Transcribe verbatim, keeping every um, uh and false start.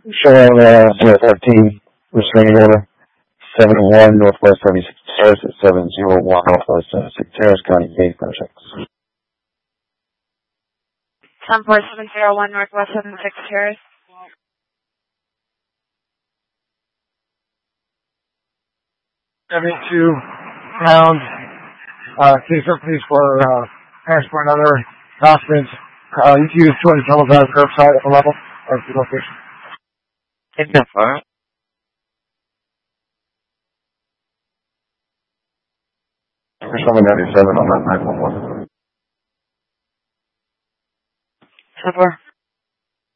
Showing uh, zero thirteen, restraining order, seven oh one Northwest seventy-six Terrace at seven oh one Northwest seventy-six Terrace, County Gate, Project. ten four seven oh one Northwest seventy-six Terrace. seventy-two pound, uh, case of police for, uh, transport and other documents. Uh, you can use two hundred tunnels out of curbside at the level of the location. Identify. seven ninety-seven on that nine one one. ten four.